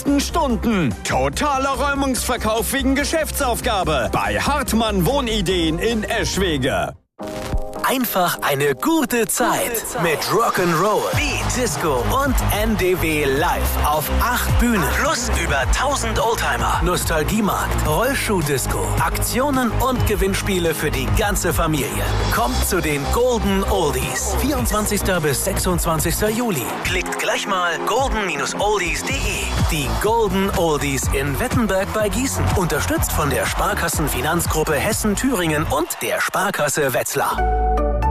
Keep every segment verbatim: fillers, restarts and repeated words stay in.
letzten Stunden. Totaler Räumungsverkauf wegen Geschäftsaufgabe bei Hartmann Wohnideen in Eschwege. Einfach eine gute Zeit mit Rock'n'Roll, Beat, Disco und N D W live auf acht Bühnen. Plus über tausend Oldtimer, Nostalgiemarkt, Rollschuh-Disco, Aktionen und Gewinnspiele für die ganze Familie. Kommt zu den Golden Oldies. vierundzwanzigsten bis sechsundzwanzigsten Juli. Klickt gleich mal golden oldies punkt de. Die Golden Oldies in Wettenberg bei Gießen. Unterstützt von der Sparkassenfinanzgruppe Hessen-Thüringen und der Sparkasse Wetzlar.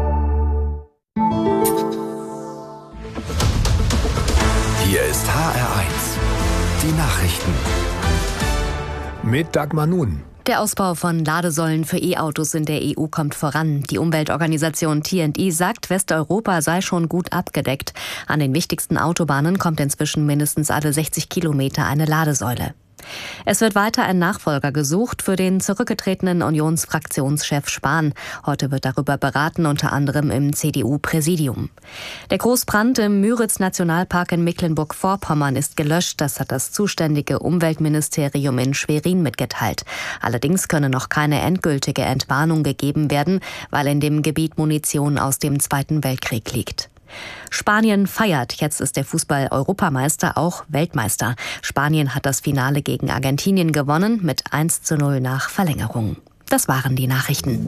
Hier ist H R eins. Die Nachrichten. Mit Dagmar Nun. Der Ausbau von Ladesäulen für E-Autos in der E U kommt voran. Die Umweltorganisation T and E sagt, Westeuropa sei schon gut abgedeckt. An den wichtigsten Autobahnen kommt inzwischen mindestens alle sechzig Kilometer eine Ladesäule. Es wird weiter ein Nachfolger gesucht für den zurückgetretenen Unionsfraktionschef Spahn. Heute wird darüber beraten, unter anderem im C D U-Präsidium. Der Großbrand im Müritz-Nationalpark in Mecklenburg-Vorpommern ist gelöscht. Das hat das zuständige Umweltministerium in Schwerin mitgeteilt. Allerdings könne noch keine endgültige Entwarnung gegeben werden, weil in dem Gebiet Munition aus dem Zweiten Weltkrieg liegt. Spanien feiert. Jetzt ist der Fußball-Europameister auch Weltmeister. Spanien hat das Finale gegen Argentinien gewonnen mit eins zu null nach Verlängerung. Das waren die Nachrichten.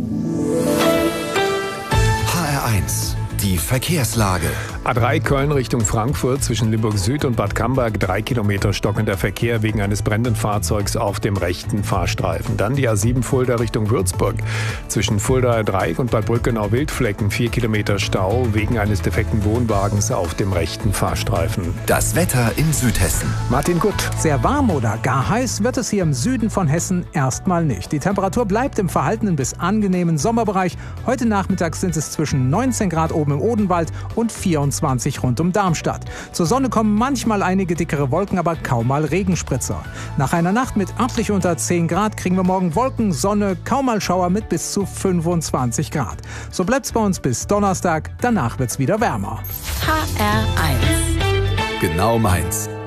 H R eins. Die Verkehrslage. A drei Köln Richtung Frankfurt zwischen Limburg Süd und Bad Camberg, drei Kilometer stockender Verkehr wegen eines brennenden Fahrzeugs auf dem rechten Fahrstreifen. Dann die A sieben Fulda Richtung Würzburg. Zwischen Fuldaer Dreieck und Bad Brückenau-Wildflecken vier Kilometer Stau wegen eines defekten Wohnwagens auf dem rechten Fahrstreifen. Das Wetter in Südhessen. Martin Gutt. Sehr warm oder gar heiß wird es hier im Süden von Hessen erstmal nicht. Die Temperatur bleibt im verhaltenen bis angenehmen Sommerbereich. Heute Nachmittag sind es zwischen neunzehn Grad oben im Odenwald und vierundzwanzig rund um Darmstadt. Zur Sonne kommen manchmal einige dickere Wolken, aber kaum mal Regenspritzer. Nach einer Nacht mit amtlich unter zehn Grad kriegen wir morgen Wolken, Sonne, kaum mal Schauer mit bis zu fünfundzwanzig Grad. So bleibt's bei uns bis Donnerstag, danach wird's wieder wärmer. H R eins. Genau meins.